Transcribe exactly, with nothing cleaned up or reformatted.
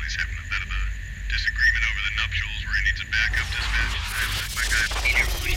Charlie's having a bit of a disagreement over the nuptials where he needs a backup dispatch. I have my guy.